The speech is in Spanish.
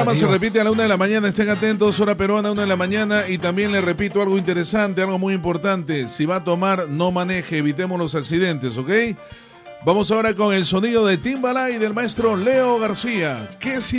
programa se repite a la 1 de la mañana. Estén atentos, hora peruana, 1 de la mañana. Y también le repito algo interesante, algo muy importante. Si va a tomar, no maneje. Evitemos los accidentes, ¿ok? Vamos ahora con el sonido de Timbalay del maestro Leo García. ¿Qué